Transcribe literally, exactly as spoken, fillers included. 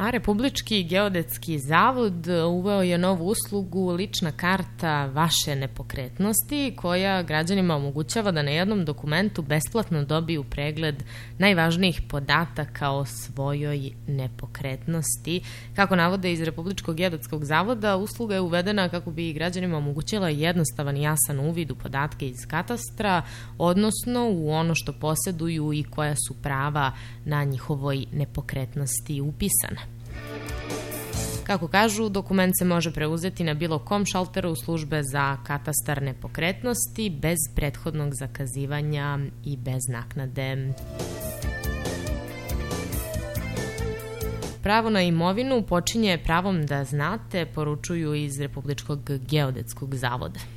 A Republički geodetski zavod uveo je novu uslugu lična karta vaše nepokretnosti koja građanima omogućava da na jednom dokumentu besplatno dobiju pregled najvažnijih podataka o svojoj nepokretnosti. Kako navode iz Republičkog geodetskog zavoda, usluga je uvedena kako bi građanima omogućila jednostavan i jasan uvid u podatke iz katastra, odnosno u ono što poseduju i koja su prava na njihovoj nepokretnosti upisana. Kako kažu, dokument se može preuzeti na bilo kom šalteru službe za katastar nepokretnosti bez prethodnog zakazivanja i bez naknade. Pravo na imovinu počinje pravom da znate, poručuju iz Republičkog geodetskog zavoda.